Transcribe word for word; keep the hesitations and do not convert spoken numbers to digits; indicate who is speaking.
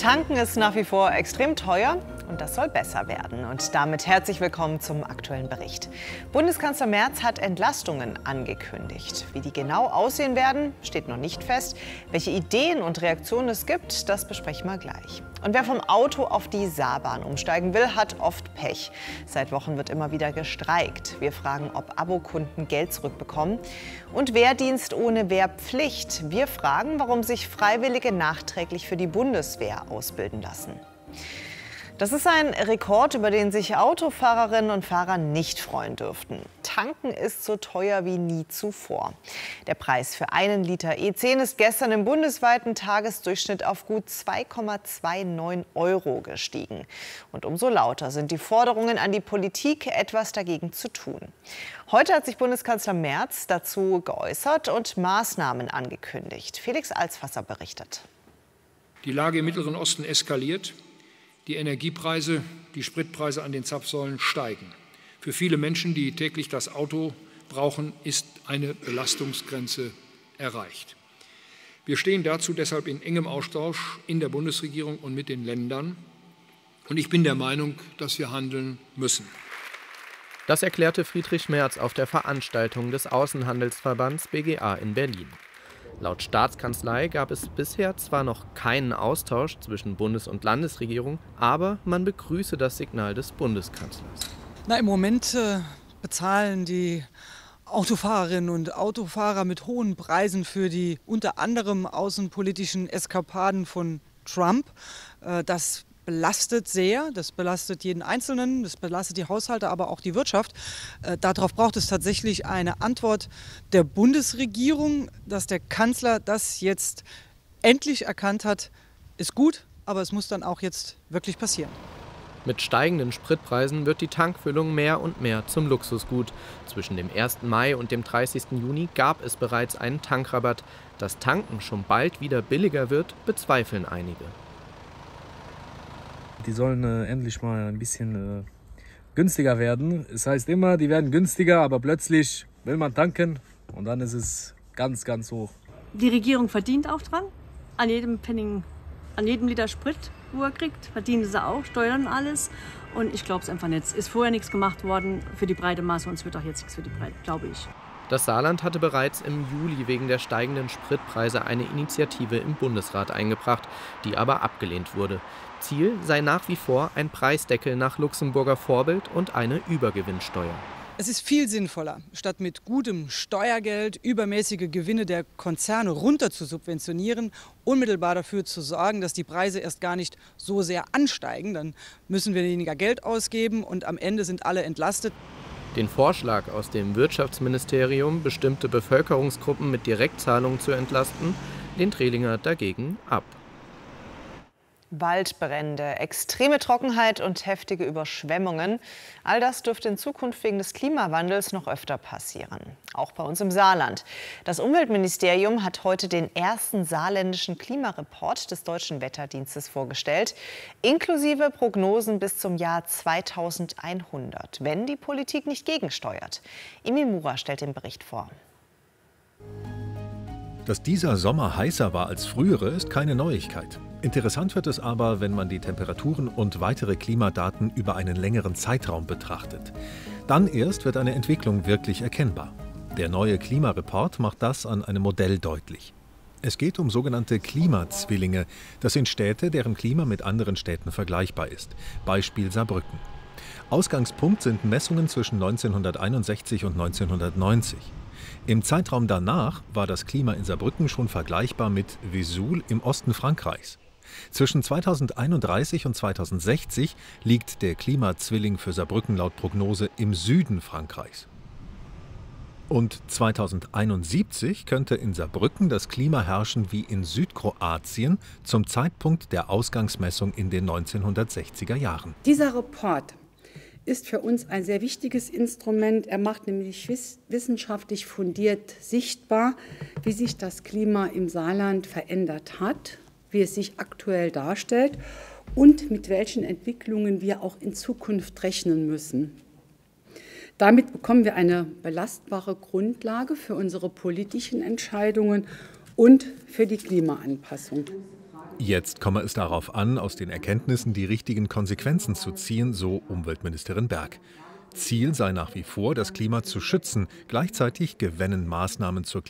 Speaker 1: Tanken ist nach wie vor extrem teuer und das soll besser werden. Und damit herzlich willkommen zum aktuellen Bericht. Bundeskanzler Merz hat Entlastungen angekündigt. Wie die genau aussehen werden, steht noch nicht fest. Welche Ideen und Reaktionen es gibt, das besprechen wir gleich. Und wer vom Auto auf die Saarbahn umsteigen will, hat oft Pech. Seit Wochen wird immer wieder gestreikt. Wir fragen, ob Abokunden Geld zurückbekommen. Und Wehrdienst ohne Wehrpflicht. Wir fragen, warum sich Freiwillige nachträglich für die Bundeswehr ausbilden lassen. Das ist ein Rekord, über den sich Autofahrerinnen und Fahrer nicht freuen dürften. Tanken ist so teuer wie nie zuvor. Der Preis für einen Liter E zehn ist gestern im bundesweiten Tagesdurchschnitt auf gut zwei Komma neunundzwanzig Euro gestiegen. Und umso lauter sind die Forderungen an die Politik, etwas dagegen zu tun. Heute hat sich Bundeskanzler Merz dazu geäußert und Maßnahmen angekündigt. Felix Alsvasser berichtet.
Speaker 2: Die Lage im Mittleren Osten eskaliert. Die Energiepreise, die Spritpreise an den Zapfsäulen steigen. Für viele Menschen, die täglich das Auto brauchen, ist eine Belastungsgrenze erreicht. Wir stehen dazu deshalb in engem Austausch in der Bundesregierung und mit den Ländern. Und ich bin der Meinung, dass wir handeln müssen.
Speaker 3: Das erklärte Friedrich Merz auf der Veranstaltung des Außenhandelsverbands B G A in Berlin. Laut Staatskanzlei gab es bisher zwar noch keinen Austausch zwischen Bundes- und Landesregierung, aber man begrüße das Signal des Bundeskanzlers.
Speaker 4: Na, im Moment äh, bezahlen die Autofahrerinnen und Autofahrer mit hohen Preisen für die unter anderem außenpolitischen Eskapaden von Trump. Äh, das belastet sehr, das belastet jeden Einzelnen, das belastet die Haushalte, aber auch die Wirtschaft. Äh, darauf braucht es tatsächlich eine Antwort der Bundesregierung. Dass der Kanzler das jetzt endlich erkannt hat, ist gut, aber es muss dann auch jetzt wirklich passieren.
Speaker 3: Mit steigenden Spritpreisen wird die Tankfüllung mehr und mehr zum Luxusgut. Zwischen dem ersten Mai und dem dreißigsten Juni gab es bereits einen Tankrabatt. Dass Tanken schon bald wieder billiger wird, bezweifeln einige.
Speaker 5: Die sollen äh, endlich mal ein bisschen äh, günstiger werden. Es heißt immer, die werden günstiger, aber plötzlich will man tanken und dann ist es ganz, ganz hoch.
Speaker 6: Die Regierung verdient auch dran. An jedem Pfennig, an jedem Liter Sprit, wo er kriegt, verdienen sie auch, steuern alles. Und ich glaube es einfach nicht. Es ist vorher nichts gemacht worden für die breite Masse und es wird auch jetzt nichts für die Breite, glaube ich.
Speaker 3: Das Saarland hatte bereits im Juli wegen der steigenden Spritpreise eine Initiative im Bundesrat eingebracht, die aber abgelehnt wurde. Ziel sei nach wie vor ein Preisdeckel nach Luxemburger Vorbild und eine Übergewinnsteuer.
Speaker 4: Es ist viel sinnvoller, statt mit gutem Steuergeld übermäßige Gewinne der Konzerne runter zu subventionieren, unmittelbar dafür zu sorgen, dass die Preise erst gar nicht so sehr ansteigen. Dann müssen wir weniger Geld ausgeben und am Ende sind alle entlastet.
Speaker 3: Den Vorschlag aus dem Wirtschaftsministerium, bestimmte Bevölkerungsgruppen mit Direktzahlungen zu entlasten, lehnt Rehlinger dagegen ab.
Speaker 1: Waldbrände, extreme Trockenheit und heftige Überschwemmungen. All das dürfte in Zukunft wegen des Klimawandels noch öfter passieren. Auch bei uns im Saarland. Das Umweltministerium hat heute den ersten saarländischen Klimareport des Deutschen Wetterdienstes vorgestellt, inklusive Prognosen bis zum Jahr zweitausendeinhundert, wenn die Politik nicht gegensteuert. Emil Mura stellt den Bericht vor.
Speaker 7: Dass dieser Sommer heißer war als frühere, ist keine Neuigkeit. Interessant wird es aber, wenn man die Temperaturen und weitere Klimadaten über einen längeren Zeitraum betrachtet. Dann erst wird eine Entwicklung wirklich erkennbar. Der neue Klimareport macht das an einem Modell deutlich. Es geht um sogenannte Klimazwillinge. Das sind Städte, deren Klima mit anderen Städten vergleichbar ist. Beispiel Saarbrücken. Ausgangspunkt sind Messungen zwischen neunzehnhunderteinundsechzig und neunzehnhundertneunzig. Im Zeitraum danach war das Klima in Saarbrücken schon vergleichbar mit Vesoul im Osten Frankreichs. Zwischen zweitausendeinunddreißig und zweitausendsechzig liegt der Klimazwilling für Saarbrücken laut Prognose im Süden Frankreichs. Und zweitausendeinundsiebzig könnte in Saarbrücken das Klima herrschen wie in Südkroatien zum Zeitpunkt der Ausgangsmessung in den neunzehnhundertsechziger Jahren.
Speaker 8: Dieser Report ist für uns ein sehr wichtiges Instrument. Er macht nämlich wissenschaftlich fundiert sichtbar, wie sich das Klima im Saarland verändert hat, wie es sich aktuell darstellt und mit welchen Entwicklungen wir auch in Zukunft rechnen müssen. Damit bekommen wir eine belastbare Grundlage für unsere politischen Entscheidungen und für die Klimaanpassung.
Speaker 7: Jetzt komme es darauf an, aus den Erkenntnissen die richtigen Konsequenzen zu ziehen, so Umweltministerin Berg. Ziel sei nach wie vor, das Klima zu schützen. Gleichzeitig gewännen Maßnahmen zur